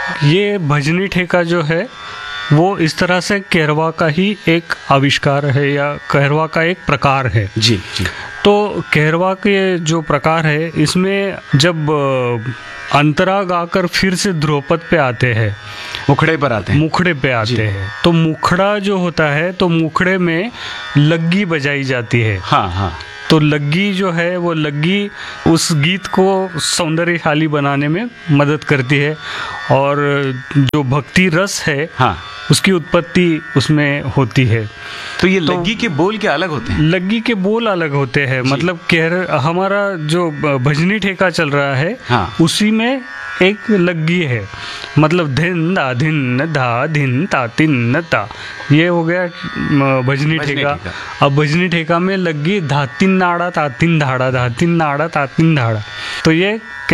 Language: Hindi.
ये भजनी ठेका जो है वो इस तरह से कहरवा का ही एक आविष्कार है या कहरवा का एक प्रकार है। जी जी। तो कहरवा के जो प्रकार है इसमें जब अंतरा गाकर फिर से ध्रुवपद पे आते हैं, मुखड़े पर आते हैं, मुखड़े पे आते हैं, तो मुखड़ा जो होता है तो मुखड़े में लग्गी बजाई जाती है। हाँ हाँ। तो लग्गी जो है वो लग्गी उस गीत को सौंदर्यशाली बनाने में मदद करती है और जो भक्ति रस है हाँ, उसकी उत्पत्ति उसमें होती है। तो ये लग्गी के बोल क्या अलग होते हैं? लग्गी के बोल अलग होते हैं, मतलब हमारा जो भजनी ठेका चल रहा है हाँ। उसी में एक लग्गी है, मतलब धिन दा धिन धा धिन ता तिन ता, ये हो गया भजनी ठेका। अब भजनी ठेका में लग्गी धातिन नाड़ा तातिन धाड़ा, धातिन नाड़ा तातिन धाड़ा, तो ये